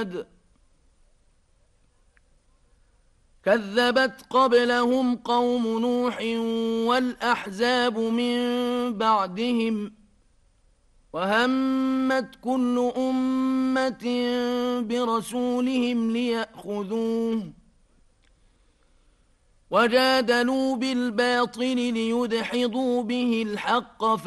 الرصاد كذبت قبلهم قوم نوح والأحزاب من بعدهم وهمت كل أمة برسولهم ليأخذوه وجادلوا بالباطل ليدحضوا به الحق